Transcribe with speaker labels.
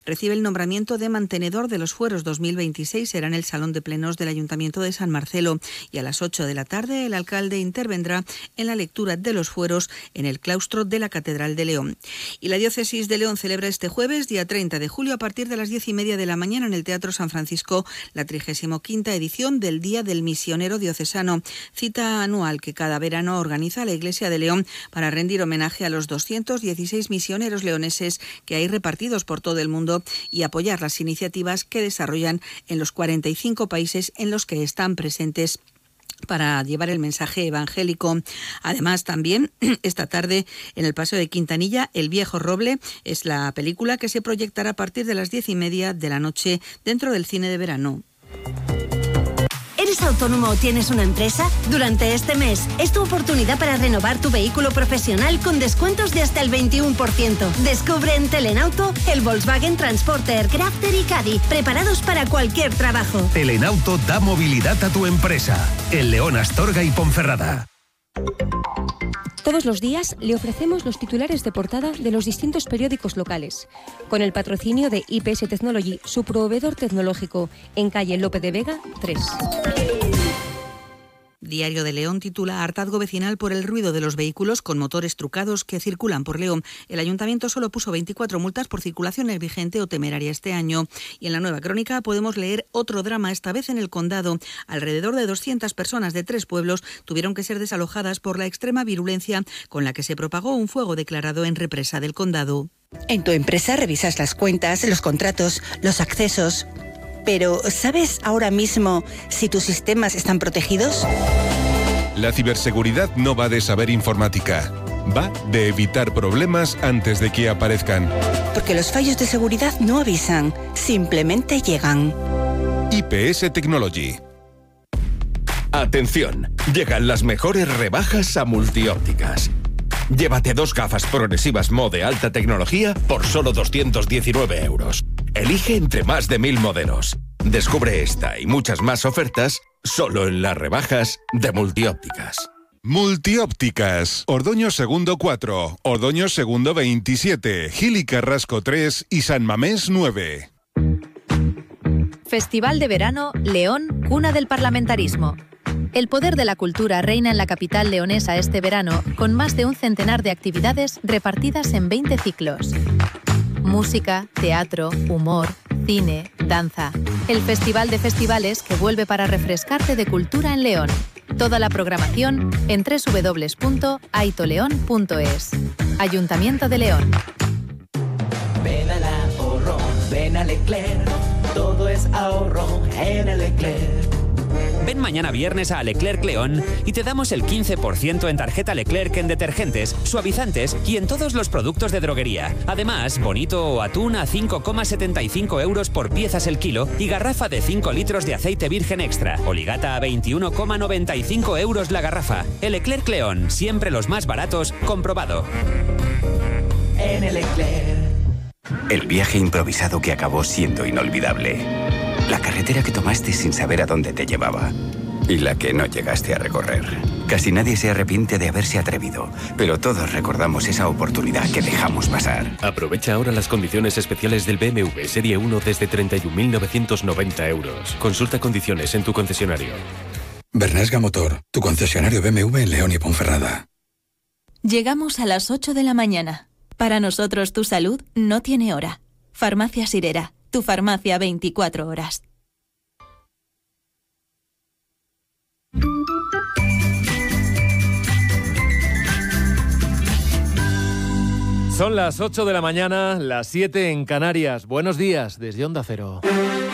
Speaker 1: Recibe el nombramiento de mantenedor de los fueros 2026, será en el Salón de Plenos del Ayuntamiento de San Marcelo, y a las 8 de la tarde el alcalde intervendrá en la lectura de los fueros en el claustro de la Catedral de León. Y la Diócesis de León celebra este jueves, día 30 de julio, a partir de las 10:30 de la mañana en el Teatro San Francisco, la 35ª edición del Día del Misionero Diocesano, cita anual que cada verano organiza la Iglesia de León para rendir homenaje a los 216 misioneros leoneses que hay repartidos por todo el mundo y apoyar las iniciativas que desarrollan en los 45 países en los que están presentes para llevar el mensaje evangélico. Además, también esta tarde en el Paseo de Quintanilla, El Viejo Roble es la película que se proyectará a partir de las 10:30 de la noche dentro del cine de verano.
Speaker 2: ¿Eres autónomo o tienes una empresa? Durante este mes es tu oportunidad para renovar tu vehículo profesional con descuentos de hasta el 21%. Descubre en Telenauto el Volkswagen Transporter, Crafter y Caddy, preparados para cualquier trabajo.
Speaker 3: Telenauto da movilidad a tu empresa. En León, Astorga y Ponferrada.
Speaker 4: Todos los días le ofrecemos los titulares de portada de los distintos periódicos locales, con el patrocinio de IPS Technology, su proveedor tecnológico, en calle Lope de Vega 3.
Speaker 1: Diario de León titula Hartazgo vecinal por el ruido de los vehículos con motores trucados que circulan por León. El ayuntamiento solo puso 24 multas por circulación negligente o temeraria este año. Y en la Nueva Crónica podemos leer otro drama, esta vez en el Condado. Alrededor de 200 personas de 3 pueblos tuvieron que ser desalojadas por la extrema virulencia con la que se propagó un fuego declarado en represa del Condado.
Speaker 5: En tu empresa revisas las cuentas, los contratos, los accesos. Pero, ¿sabes ahora mismo si tus sistemas están protegidos?
Speaker 6: La ciberseguridad no va de saber informática, va de evitar problemas antes de que aparezcan.
Speaker 5: Porque los fallos de seguridad no avisan, simplemente llegan.
Speaker 6: IPS Technology.
Speaker 7: Atención, llegan las mejores rebajas a Multiópticas. Llévate 2 gafas progresivas Mo de alta tecnología por solo 219 euros. Elige entre más de 1000 modelos. Descubre esta y muchas más ofertas solo en las rebajas de Multiópticas.
Speaker 6: Multiópticas. Ordoño Segundo 4, Ordoño Segundo 27, Gil y Carrasco 3 y San Mamés 9.
Speaker 8: Festival de Verano León, cuna del parlamentarismo. El poder de la cultura reina en la capital leonesa este verano, con más de un centenar de actividades repartidas en 20 ciclos. Música, teatro, humor, cine, danza. El Festival de Festivales que vuelve para refrescarte de cultura en León. Toda la programación en www.aitoleón.es. Ayuntamiento de León.
Speaker 9: Ven al ahorro, ven a Leclerc. Todo es ahorro en el Leclerc.
Speaker 10: Ven mañana viernes a Leclerc León y te damos el 15% en tarjeta Leclerc en detergentes, suavizantes y en todos los productos de droguería. Además, bonito o atún a 5,75 euros por piezas el kilo y garrafa de 5 litros de aceite virgen extra. Oligata a 21,95 euros la garrafa. El Leclerc León, siempre los más baratos, comprobado.
Speaker 9: En el Leclerc.
Speaker 11: El viaje improvisado que acabó siendo inolvidable. La carretera que tomaste sin saber a dónde te llevaba. Y la que no llegaste a recorrer. Casi nadie se arrepiente de haberse atrevido, pero todos recordamos esa oportunidad que dejamos pasar.
Speaker 12: Aprovecha ahora las condiciones especiales del BMW Serie 1 desde 31.990 euros. Consulta condiciones en tu concesionario.
Speaker 13: Bernesga Motor, tu concesionario BMW en León y Ponferrada.
Speaker 14: Llegamos a las 8 de la mañana. Para nosotros tu salud no tiene hora. Farmacia Sirera, tu farmacia 24 horas.
Speaker 15: Son las 8 de la mañana, las 7 en Canarias. Buenos días desde Onda Cero.